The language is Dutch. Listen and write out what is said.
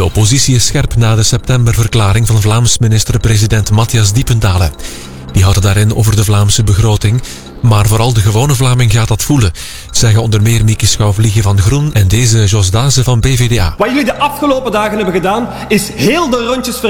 oppositie is scherp na de septemberverklaring van Vlaams minister-president Matthias Diependalen. Die had het daarin over de Vlaamse begroting, maar vooral de gewone Vlaming gaat dat voelen, zeggen onder meer Mieke Schouw-Vliegen van Groen en deze Jos Dazen van BVDA. Wat jullie de afgelopen dagen hebben gedaan, is heel de rondjes